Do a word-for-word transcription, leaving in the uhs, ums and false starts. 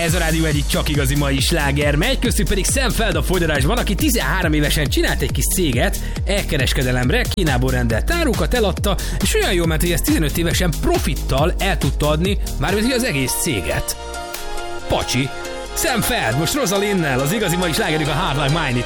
Ez a rádió egyik csak igazi mai sláger, megy köztük pedig Sam Feld a folytatásban, aki tizenhárom évesen csinált egy kis céget, elkereskedelemre, Kínából rendelt árukat, eladta, és olyan jó ment, hogy ezt tizenöt évesen profittal el tudta adni, mármint az egész céget. Pacsi. Sam Feld, most Rosalinnel, az igazi mai slágerük a Hard Like Mine.